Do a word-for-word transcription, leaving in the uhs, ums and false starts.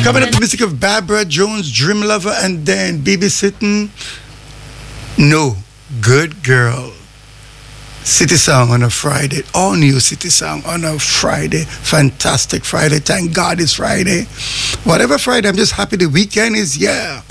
Coming up, the music of Barbara Jones, Dream Lover, and then Babysitting. No, Good Girl. City Song on a Friday. All new City Song on a Friday. Fantastic Friday. Thank God it's Friday. Whatever Friday, I'm just happy the weekend is here.